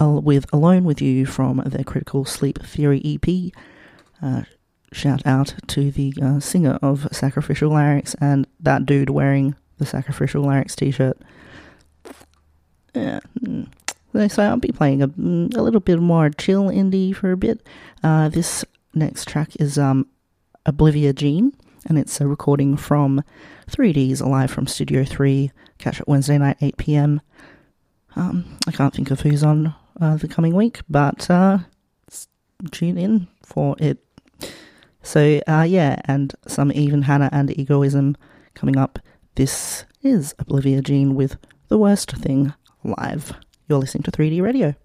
with Alone With You from their Critical Sleep Theory EP. Shout out to the singer of Sacrificial Larynx and that dude wearing the Sacrificial Larynx t-shirt. So I'll be playing a little bit more chill indie for a bit. This next track is Oblivia Jean, and it's a recording from 3Ds live from Studio 3. Catch it Wednesday night, 8 p.m. I can't think of who's on the coming week, but tune in for it. So, and some Even Hannah and Egoism coming up. This is Oblivia Jean with The Worst Thing live. You're listening to 3D Radio.